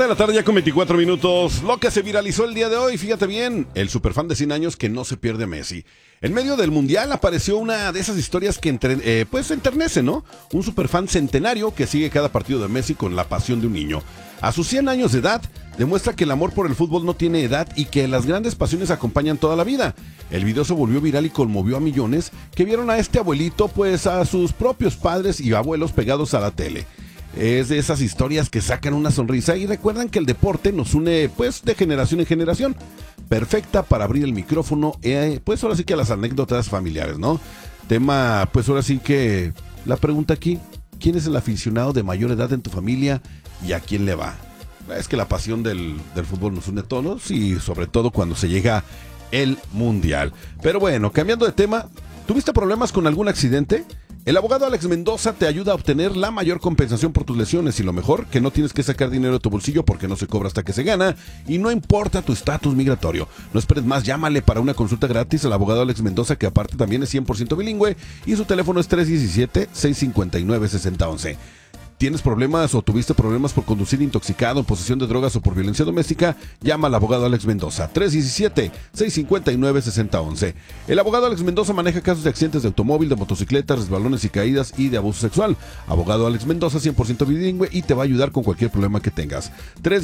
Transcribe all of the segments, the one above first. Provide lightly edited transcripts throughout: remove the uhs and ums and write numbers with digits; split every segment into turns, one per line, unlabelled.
7 de la tarde ya con 24 minutos. Lo que se viralizó el día de hoy, fíjate bien, el superfan de 100 años que no se pierde a Messi. En medio del mundial apareció una de esas historias que enternece, ¿no? Un superfan centenario que sigue cada partido de Messi con la pasión de un niño. A sus 100 años de edad, demuestra que el amor por el fútbol no tiene edad y que las grandes pasiones acompañan toda la vida. El video se volvió viral y conmovió a millones que vieron a este abuelito, pues a sus propios padres y abuelos pegados a la tele. Es de esas historias que sacan una sonrisa y recuerdan que el deporte nos une pues de generación en generación. Perfecta para abrir el micrófono, pues ahora sí que a las anécdotas familiares, ¿no? Tema, pues ahora sí que la pregunta aquí, ¿quién es el aficionado de mayor edad en tu familia y a quién le va? Es que la pasión del fútbol nos une a todos y sobre todo cuando se llega el mundial. Pero bueno, cambiando de tema, ¿tuviste problemas con algún accidente? El abogado Alex Mendoza te ayuda a obtener la mayor compensación por tus lesiones y lo mejor, que no tienes que sacar dinero de tu bolsillo porque no se cobra hasta que se gana y no importa tu estatus migratorio. No esperes más, llámale para una consulta gratis al abogado Alex Mendoza, que aparte también es 100% bilingüe y su teléfono es 317-659-6011. ¿Tienes problemas o tuviste problemas por conducir intoxicado, en posesión de drogas o por violencia doméstica? Llama al abogado Alex Mendoza, 317-659-6011. El abogado Alex Mendoza maneja casos de accidentes de automóvil, de motocicletas, resbalones y caídas y de abuso sexual. Abogado Alex Mendoza, 100% bilingüe y te va a ayudar con cualquier problema que tengas.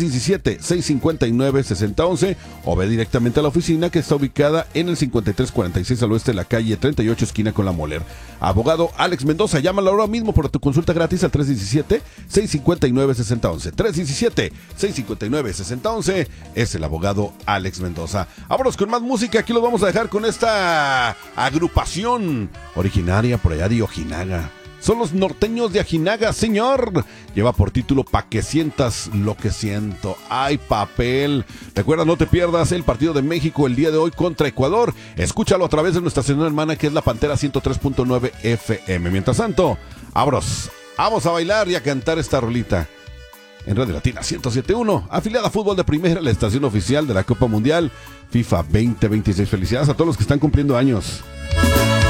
317-659-6011 o ve directamente a la oficina que está ubicada en el 5346 al oeste de la calle 38 esquina con la Moller. Abogado Alex Mendoza, llámalo ahora mismo por tu consulta gratis al 317-659-6011. 317-659-6011 es el abogado Alex Mendoza. Vámonos con más música. Aquí los vamos a dejar con esta agrupación originaria por allá de Ojinaga. Son los norteños de Ojinaga, señor. Lleva por título Pa' que sientas lo que siento. ¡Ay, papel! Recuerda, no te pierdas el partido de México el día de hoy contra Ecuador. Escúchalo a través de nuestra señal hermana que es La Pantera 103.9 FM. Mientras tanto, vamos a bailar y a cantar esta rolita. En Radio Latina 107.1, afiliada a Fútbol de Primera, la estación oficial de la Copa Mundial FIFA 2026. Felicidades a todos los que están cumpliendo años.